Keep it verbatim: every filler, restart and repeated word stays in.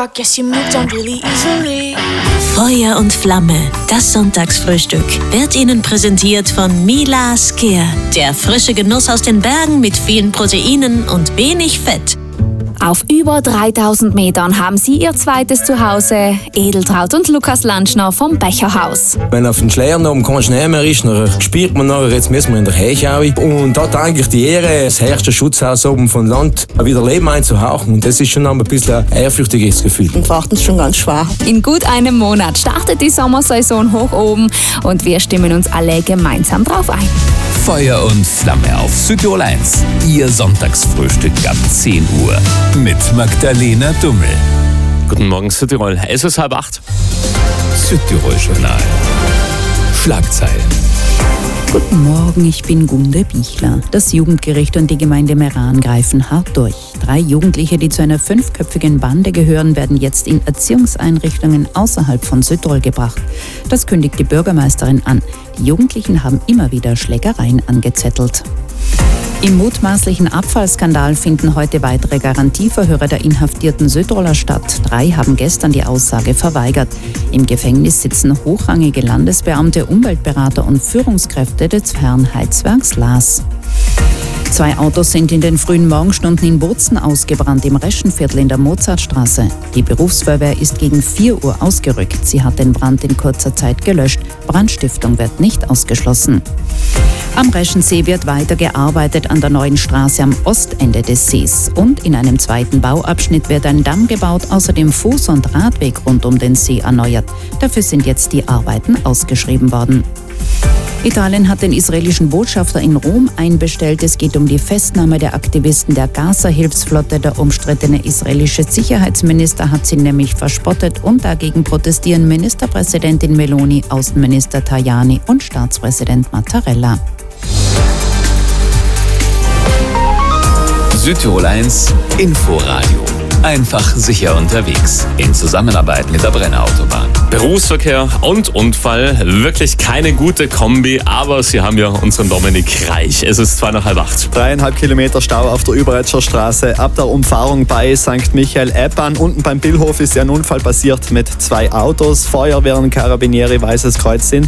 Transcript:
I guess you moved on really easily. Feuer und Flamme, das Sonntagsfrühstück, wird Ihnen präsentiert von Milas Care. Der frische Genuss aus den Bergen mit vielen Proteinen und wenig Fett. Auf über dreitausend Metern haben sie ihr zweites Zuhause, Edeltraud und Lukas Lantschner vom Becherhaus. Wenn auf den Schleier oben kein Schnee mehr ist, dann spürt man nachher, jetzt müssen wir in der Heichau. Und da hat eigentlich die Ehre, das herrschte Schutzhaus oben vom Land wieder Leben einzuhauchen. Und das ist schon ein bisschen ein ehrfürchtiges Gefühl. Wir brauchen es schon ganz schwer. In gut einem Monat startet die Sommersaison hoch oben und wir stimmen uns alle gemeinsam drauf ein. Feuer und Flamme auf Südtirol eins. Ihr Sonntagsfrühstück ab zehn Uhr. Mit Magdalena Dummel. Guten Morgen, Südtirol. Es ist halb acht. Südtirol Journal. Schlagzeilen. Guten Morgen, ich bin Gunde Bichler. Das Jugendgericht und die Gemeinde Meran greifen hart durch. Drei Jugendliche, die zu einer fünfköpfigen Bande gehören, werden jetzt in Erziehungseinrichtungen außerhalb von Südtirol gebracht. Das kündigt die Bürgermeisterin an. Die Jugendlichen haben immer wieder Schlägereien angezettelt. Im mutmaßlichen Abfallskandal finden heute weitere Garantieverhöre der inhaftierten Südtiroler statt. Drei haben gestern die Aussage verweigert. Im Gefängnis sitzen hochrangige Landesbeamte, Umweltberater und Führungskräfte des Fernheizwerks Laas. Zwei Autos sind in den frühen Morgenstunden in Bozen ausgebrannt, im Reschenviertel in der Mozartstraße. Die Berufsfeuerwehr ist gegen vier Uhr ausgerückt. Sie hat den Brand in kurzer Zeit gelöscht. Brandstiftung wird nicht ausgeschlossen. Am Reschensee wird weiter gearbeitet an der neuen Straße am Ostende des Sees. Und in einem zweiten Bauabschnitt wird ein Damm gebaut, außerdem Fuß- und Radweg rund um den See erneuert. Dafür sind jetzt die Arbeiten ausgeschrieben worden. Italien hat den israelischen Botschafter in Rom einbestellt. Es geht um die Festnahme der Aktivisten der Gaza-Hilfsflotte. Der umstrittene israelische Sicherheitsminister hat sie nämlich verspottet und dagegen protestieren Ministerpräsidentin Meloni, Außenminister Tajani und Staatspräsident Mattarella. Südtirol eins Inforadio. Einfach sicher unterwegs. In Zusammenarbeit mit der Brenner Autobahn. Berufsverkehr und Unfall. Wirklich keine gute Kombi, aber Sie haben ja unseren Dominik Reich. Es ist zwei nach halb acht. Dreieinhalb Kilometer Stau auf der Überetscher Straße. Ab der Umfahrung bei Sankt Michael-Eppern. Unten beim Billhof ist ja ein Unfall passiert mit zwei Autos. Feuerwehren, Karabinieri, Weißes Kreuz sind